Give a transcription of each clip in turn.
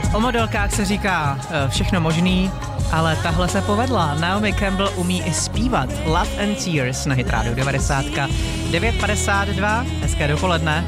O modelkách se říká všechno možný, ale tahle se povedla. Naomi Campbell umí i zpívat. Love and Tears na Hit Radio 90. 9:52, hezké dopoledne.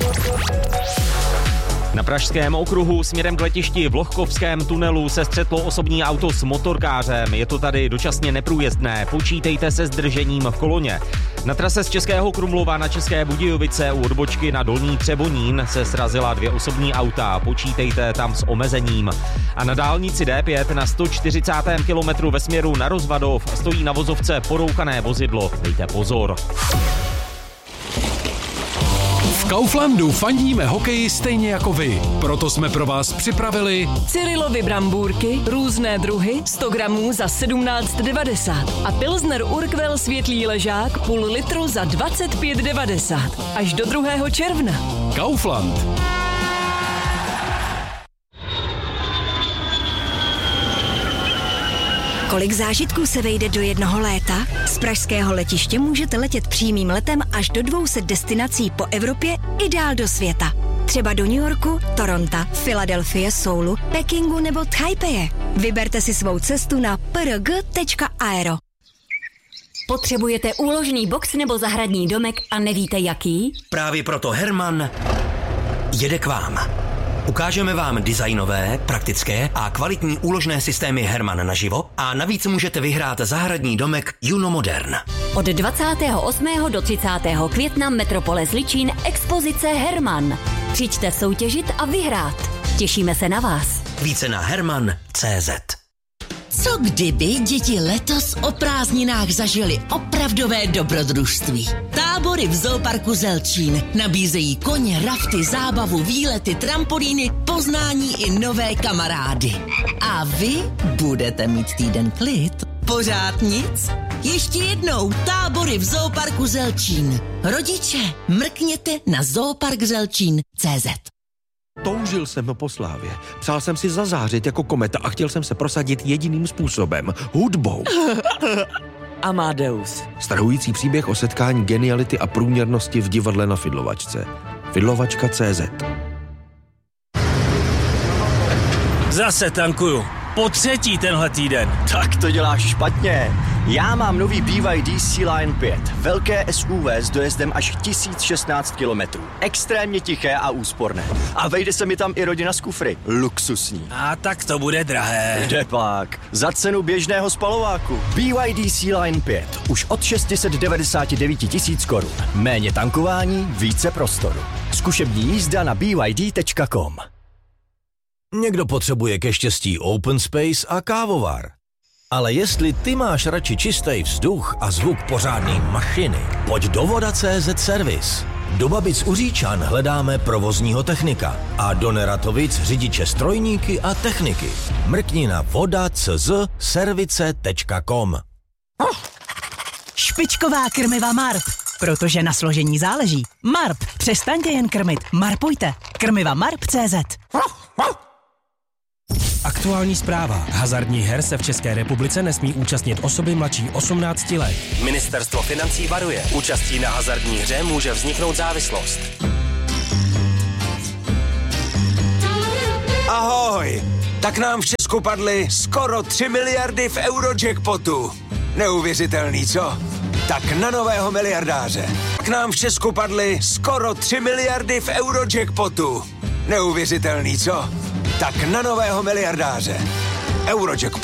Na Pražském okruhu směrem k letišti v Lohkovském tunelu se střetlo osobní auto s motorkářem. Je to tady dočasně neprůjezdné. Počítejte se zdržením v koloně. Na trase z Českého Krumlova na České Budějovice u odbočky na Dolní Třebonín se srazila 2 osobní auta. Počítejte tam s omezením. A na dálnici D5 na 140. kilometru ve směru na Rozvadov stojí na vozovce porouchané vozidlo. Dejte pozor. V Kauflandu fandíme hokeji stejně jako vy. Proto jsme pro vás připravili Cyrilovy brambůrky, různé druhy, 100 gramů za 17,90 a Pilsner Urquell světlý ležák půl litru za 25,90 až do 2. června. Kaufland. Kolik zážitků se vejde do jednoho léta? Z pražského letiště můžete letět přímým letem až do 200 destinací po Evropě i dál do světa. Třeba do New Yorku, Toronto, Filadelfie, Soulu, Pekingu nebo Taipeje. Vyberte si svou cestu na prg.aero. Potřebujete úložný box nebo zahradní domek a nevíte jaký? Právě proto Herman jede k vám. Ukážeme vám designové, praktické a kvalitní úložné systémy Herman naživo a navíc můžete vyhrát zahradní domek Juno Modern. Od 28. do 30. května Metropole Zličín expozice Herman. Přijďte soutěžit a vyhrát. Těšíme se na vás. Více na herman.cz. Co kdyby děti letos o prázdninách zažili opravdové dobrodružství? Tábory v Zooparku Zelčín nabízejí koně, rafty, zábavu, výlety, trampolíny, poznání i nové kamarády. A vy budete mít týden klid? Pořád nic? Ještě jednou tábory v Zooparku Zelčín. Rodiče, mrkněte na zooparkzelčín.cz. Toužil jsem po slávě. Přál jsem si zazářit jako kometa a chtěl jsem se prosadit jediným způsobem. Hudbou. Amadeus. Strhující příběh o setkání geniality a průměrnosti v divadle na Fidlovačce. Fidlovačka.cz. Zase tankuju. Po 3. tenhle týden. Tak to děláš špatně. Já mám nový BYD C-Line 5. Velké SUV s dojezdem až 1016 km. Extrémně tiché a úsporné. A vejde se mi tam i rodina s kufry. Luxusní. A tak to bude drahé. Kdepak. Za cenu běžného spalováku. BYD C-Line 5. Už od 699 000 korun. Méně tankování, více prostoru. Zkušební jízda na byd.com. Někdo potřebuje ke štěstí open space a kávovar. Ale jestli ty máš radši čistý vzduch a zvuk pořádný mašiny, pojď do Voda.cz Service. Do Babic u Říčan hledáme provozního technika a do Neratovic řidiče strojníky a techniky. Mrkni na voda.cz service.com. Špičková krmiva Marp, protože na složení záleží. Marp, přestaňte jen krmit, marpujte. Krmiva Marp.cz. Aktuální zpráva. Hazardních her se v České republice nesmí účastnit osoby mladší 18 let. Ministerstvo financí varuje. Účastí na hazardní hře může vzniknout závislost. Ahoj! Tak nám v Česku padly skoro 3 miliardy v Eurojackpotu. Neuvěřitelný, co? Tak na nového miliardáře. Tak nám v Česku padly skoro 3 miliardy v Eurojackpotu. Neuvěřitelný, co? Tak na nového miliardáře. Eurojackpot.